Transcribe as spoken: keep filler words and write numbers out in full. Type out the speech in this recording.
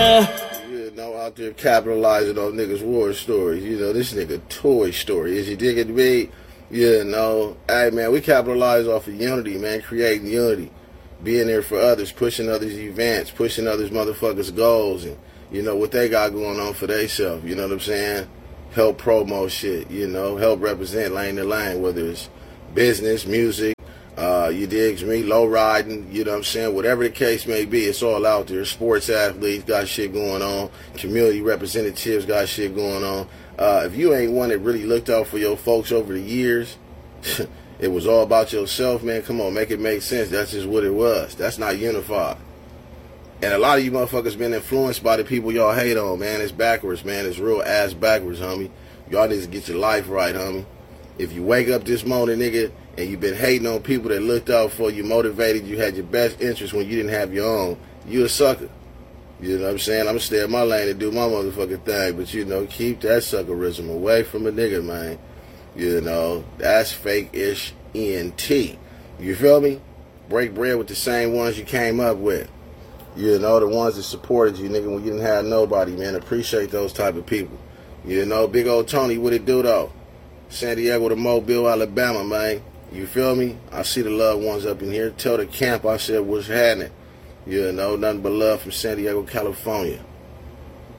You know, out there capitalizing on niggas' war stories. You know, this nigga Toy Story. Is you digging me? You know, hey man, we capitalize off of unity, man, creating unity. Being there for others, pushing others' events, pushing others' motherfuckers' goals, and, you know, what they got going on for themselves. You know what I'm saying? Help promote shit, you know, help represent lane to lane, whether it's business, music, uh, you digs me, low riding, you know what I'm saying? Whatever the case may be, it's all out there. Sports athletes got shit going on. Community representatives got shit going on. Uh, if you ain't one that really looked out for your folks over the years, it was all about yourself, man. Come on, make it make sense. That's just what it was. That's not unified. And a lot of you motherfuckers been influenced by the people y'all hate on, man. It's backwards, man. It's real ass backwards, homie. Y'all need to get your life right, homie. If you wake up this morning, nigga, and you've been hating on people that looked out for you, motivated you, had your best interest when you didn't have your own, you a sucker. You know what I'm saying? I'm going to stay in my lane and do my motherfucking thing. But, you know, keep that suckerism away from a nigga, man. You know, that's fake-ish N T. You feel me? Break bread with the same ones you came up with. You know, the ones that supported you, nigga, when you didn't have nobody, man. Appreciate those type of people. You know, big old Tony, what it do, though? San Diego to Mobile, Alabama, man. You feel me? I see the loved ones up in here. Tell the camp I said what's happening. You know, nothing but love from San Diego, California.